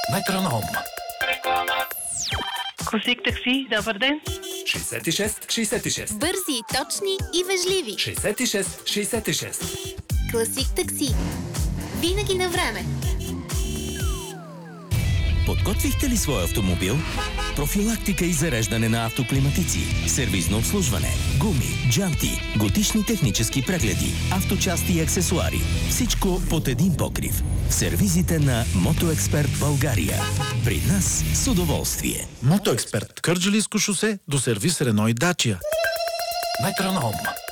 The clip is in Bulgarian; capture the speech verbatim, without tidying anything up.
Метроном. Класик такси, добър ден. шейсет и шест шейсет и шест. Бързи, точни и вежливи. шейсет и шест шейсет и шест. Класик такси. Винаги на време. Подготвихте ли своя автомобил? Профилактика и зареждане на автоклиматици, сервизно обслужване, гуми, джанти, годишни технически прегледи, авточасти и аксесуари. Всичко под един покрив. В сервизите на Мотоексперт България. При нас с удоволствие. Мотоексперт. Кърджалийско шосе до сервис Рено и Дачия. Метроном.